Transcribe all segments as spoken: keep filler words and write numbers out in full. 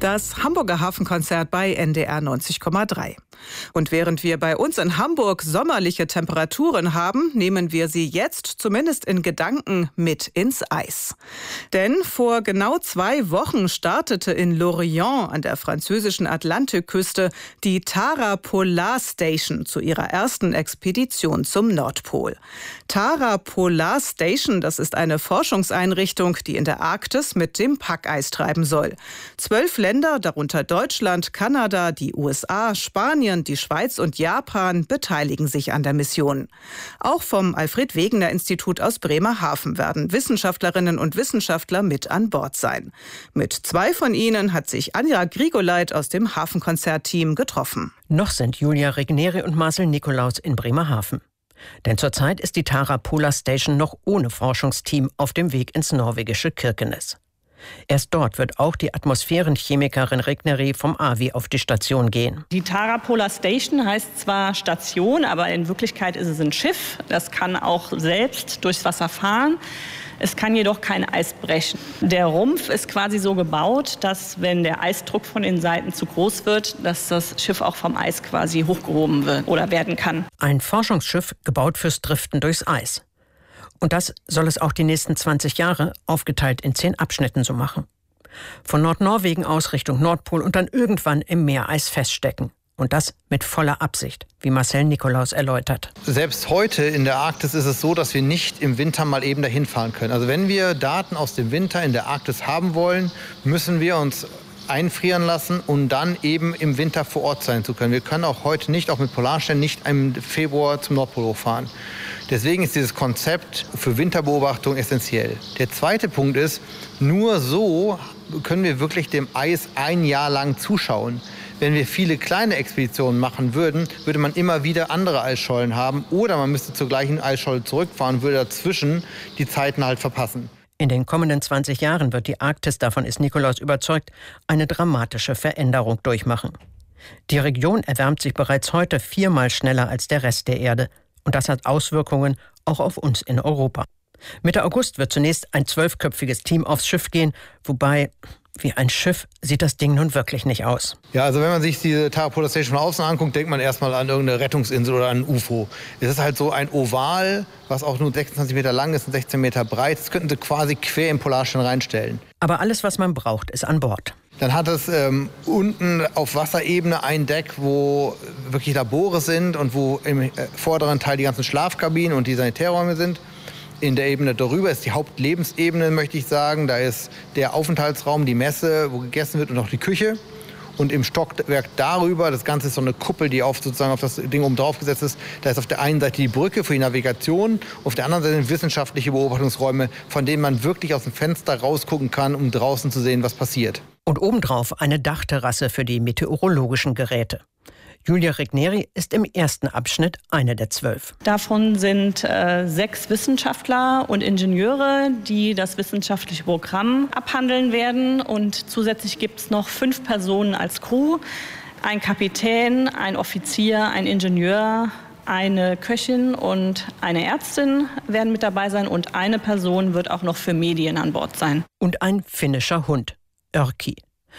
Das Hamburger Hafenkonzert bei N D R neunzig Komma drei. Und während wir bei uns in Hamburg sommerliche Temperaturen haben, nehmen wir sie jetzt zumindest in Gedanken mit ins Eis. Denn vor genau zwei Wochen startete in Lorient an der französischen Atlantikküste die Tara Polar Station zu ihrer ersten Expedition zum Nordpol. Tara Polar Station, das ist eine Forschungseinrichtung, die in der Arktis mit dem Packeis treiben soll. Zwölf Länder, darunter Deutschland, Kanada, die U S A, Spanien, die Schweiz und Japan beteiligen sich an der Mission. Auch vom Alfred-Wegener-Institut aus Bremerhaven werden Wissenschaftlerinnen und Wissenschaftler mit an Bord sein. Mit zwei von ihnen hat sich Anja Grigoleit aus dem Hafenkonzertteam getroffen. Noch sind Julia Regneri und Marcel Nikolaus in Bremerhaven. Denn zurzeit ist die Tara Polar Station noch ohne Forschungsteam auf dem Weg ins norwegische Kirkenes. Erst dort wird auch die Atmosphärenchemikerin Regneri vom A W I auf die Station gehen. Die Tara Polar Station heißt zwar Station, aber in Wirklichkeit ist es ein Schiff. Das kann auch selbst durchs Wasser fahren. Es kann jedoch kein Eis brechen. Der Rumpf ist quasi so gebaut, dass wenn der Eisdruck von den Seiten zu groß wird, dass das Schiff auch vom Eis quasi hochgehoben wird oder werden kann. Ein Forschungsschiff gebaut fürs Driften durchs Eis. Und das soll es auch die nächsten zwanzig Jahre aufgeteilt in zehn Abschnitten so machen. Von Nordnorwegen aus Richtung Nordpol und dann irgendwann im Meereis feststecken. Und das mit voller Absicht, wie Marcel Nikolaus erläutert. Selbst heute in der Arktis ist es so, dass wir nicht im Winter mal eben dahin fahren können. Also wenn wir Daten aus dem Winter in der Arktis haben wollen, müssen wir uns einfrieren lassen, um dann eben im Winter vor Ort sein zu können. Wir können auch heute nicht, auch mit Polarstern, nicht im Februar zum Nordpol hochfahren. Deswegen ist dieses Konzept für Winterbeobachtung essentiell. Der zweite Punkt ist, nur so können wir wirklich dem Eis ein Jahr lang zuschauen. Wenn wir viele kleine Expeditionen machen würden, würde man immer wieder andere Eisschollen haben oder man müsste zur gleichen Eisscholle zurückfahren und würde dazwischen die Zeiten halt verpassen. In den kommenden zwanzig Jahren wird die Arktis, davon ist Nikolaus überzeugt, eine dramatische Veränderung durchmachen. Die Region erwärmt sich bereits heute viermal schneller als der Rest der Erde. Und das hat Auswirkungen auch auf uns in Europa. Mitte August wird zunächst ein zwölfköpfiges Team aufs Schiff gehen, wobei wie ein Schiff sieht das Ding nun wirklich nicht aus. Ja, also wenn man sich diese Tara Polar Station von außen anguckt, denkt man erstmal an irgendeine Rettungsinsel oder an ein U F O. Es ist halt so ein Oval, was auch nur sechsundzwanzig Meter lang ist und sechzehn Meter breit. Das könnten sie quasi quer im Polarstern reinstellen. Aber alles, was man braucht, ist an Bord. Dann hat es ähm, unten auf Wasserebene ein Deck, wo wirklich Labore sind und wo im äh, vorderen Teil die ganzen Schlafkabinen und die Sanitärräume sind. In der Ebene darüber ist die Hauptlebensebene, möchte ich sagen. Da ist der Aufenthaltsraum, die Messe, wo gegessen wird und auch die Küche. Und im Stockwerk darüber, das Ganze ist so eine Kuppel, die auf, sozusagen auf das Ding oben drauf gesetzt ist. Da ist auf der einen Seite die Brücke für die Navigation, auf der anderen Seite wissenschaftliche Beobachtungsräume, von denen man wirklich aus dem Fenster rausgucken kann, um draußen zu sehen, was passiert. Und obendrauf eine Dachterrasse für die meteorologischen Geräte. Julia Regneri ist im ersten Abschnitt eine der zwölf. Davon sind äh, sechs Wissenschaftler und Ingenieure, die das wissenschaftliche Programm abhandeln werden. Und zusätzlich gibt es noch fünf Personen als Crew. Ein Kapitän, ein Offizier, ein Ingenieur, eine Köchin und eine Ärztin werden mit dabei sein. Und eine Person wird auch noch für Medien an Bord sein. Und ein finnischer Hund, Yrki.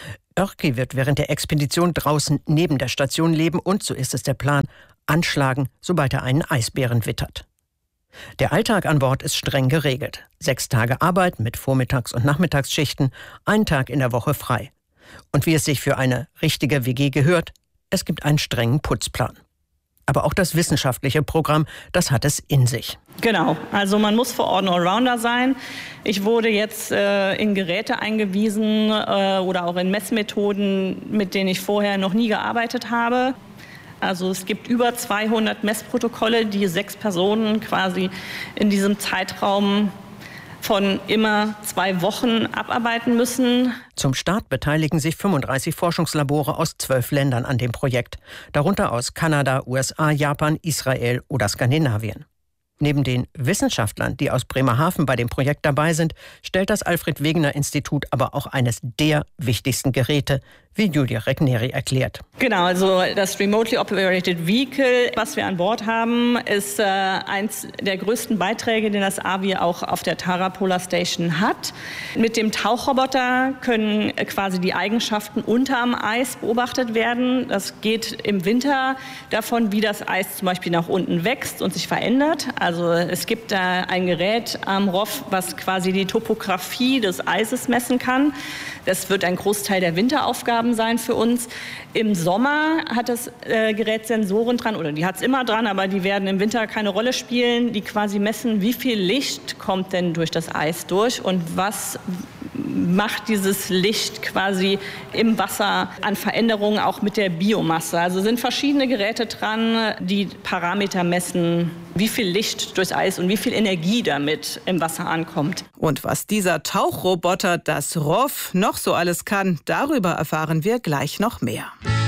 Yrki wird während der Expedition draußen neben der Station leben und, so ist es der Plan, anschlagen, sobald er einen Eisbären wittert. Der Alltag an Bord ist streng geregelt. Sechs Tage Arbeit mit Vormittags- und Nachmittagsschichten, einen Tag in der Woche frei. Und wie es sich für eine richtige W G gehört, es gibt einen strengen Putzplan. Aber auch das wissenschaftliche Programm, das hat es in sich. Genau, also man muss vor Ort ein Allrounder sein. Ich wurde jetzt äh, in Geräte eingewiesen äh, oder auch in Messmethoden, mit denen ich vorher noch nie gearbeitet habe. Also es gibt über zweihundert Messprotokolle, die sechs Personen quasi in diesem Zeitraum von immer zwei Wochen abarbeiten müssen. Zum Start beteiligen sich fünfunddreißig Forschungslabore aus zwölf Ländern an dem Projekt, darunter aus Kanada, U S A, Japan, Israel oder Skandinavien. Neben den Wissenschaftlern, die aus Bremerhaven bei dem Projekt dabei sind, stellt das Alfred-Wegener-Institut aber auch eines der wichtigsten Geräte, wie Julia Regneri erklärt. Genau, also das Remotely Operated Vehicle, was wir an Bord haben, ist äh, eins der größten Beiträge, den das A V I auch auf der Tara Polar Station hat. Mit dem Tauchroboter können quasi die Eigenschaften unterm Eis beobachtet werden. Das geht im Winter davon, wie das Eis zum Beispiel nach unten wächst und sich verändert. Also es gibt da ein Gerät am R O F, was quasi die Topografie des Eises messen kann. Das wird ein Großteil der Winteraufgaben sein für uns. Im Sommer hat das äh, Gerät Sensoren dran, oder die hat es immer dran, aber die werden im Winter keine Rolle spielen, die quasi messen, wie viel Licht kommt denn durch das Eis durch und was macht dieses Licht quasi im Wasser an Veränderungen auch mit der Biomasse. Also sind verschiedene Geräte dran, die Parameter messen, wie viel Licht durchs Eis und wie viel Energie damit im Wasser ankommt. Und was dieser Tauchroboter, das R O F, noch so alles kann, darüber erfahren wir gleich noch mehr.